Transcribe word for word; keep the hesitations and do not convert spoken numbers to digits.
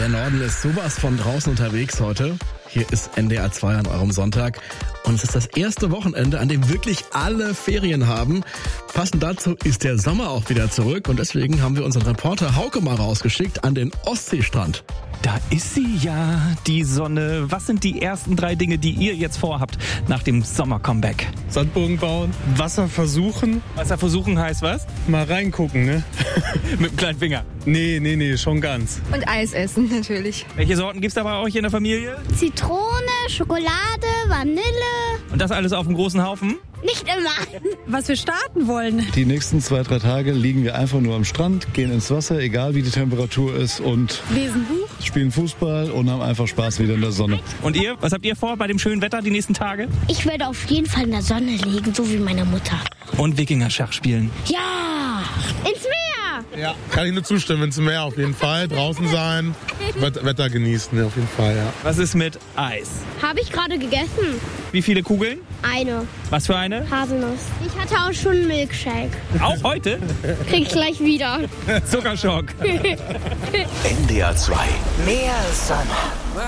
Der Norden ist sowas von draußen unterwegs heute. Hier ist N D R zwei an eurem Sonntag. Und es ist das erste Wochenende, an dem wirklich alle Ferien haben. Passend dazu ist der Sommer auch wieder zurück. Und deswegen haben wir unseren Reporter Hauke mal rausgeschickt an den Ostseestrand. Da ist sie ja, die Sonne. Was sind die ersten drei Dinge, die ihr jetzt vorhabt nach dem Sommer-Comeback? Sandburgen bauen, Wasser versuchen. Wasser versuchen heißt was? Mal reingucken, ne? Mit dem kleinen Finger. Nee, nee, nee, schon ganz. Und Eis essen natürlich. Welche Sorten gibt's da bei euch in der Familie? Zitrone, Schokolade, Vanille. Und das alles auf einem großen Haufen? Nicht immer. Was wir starten wollen. Die nächsten zwei, drei Tage liegen wir einfach nur am Strand, gehen ins Wasser, egal wie die Temperatur ist, und Lesen Buch. spielen Fußball und haben einfach Spaß wieder in der Sonne. Und ihr? Was habt ihr vor bei dem schönen Wetter die nächsten Tage? Ich werde auf jeden Fall in der Sonne liegen, so wie meine Mutter. Und Wikingerschach spielen. Ja, ins Meer. Ja, kann ich nur zustimmen, ins Meer auf jeden Fall. Draußen sein, Wett- Wetter genießen, ja, auf jeden Fall, ja. Was ist mit Eis? Habe ich gerade gegessen. Wie viele Kugeln? Eine Was für eine? Haselnuss. Ich hatte auch schon einen Milkshake. Auch heute? Krieg ich gleich wieder. Zuckerschock. N D R zwei. Mehr Sonne.